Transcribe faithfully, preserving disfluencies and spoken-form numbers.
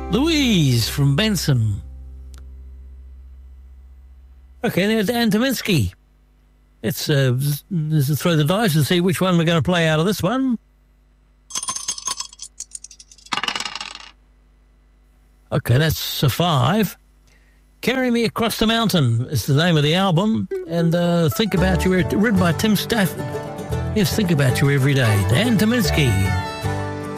Louise from Benson. Okay, now Dan Tominski. Let's, uh, let's throw the dice and see which one we're going to play out of this one. Okay, that's a five. Carry Me Across the Mountain is the name of the album. And uh, Think About You, written by Tim Stafford. Yes, Think About You Every Day. Dan Tominski.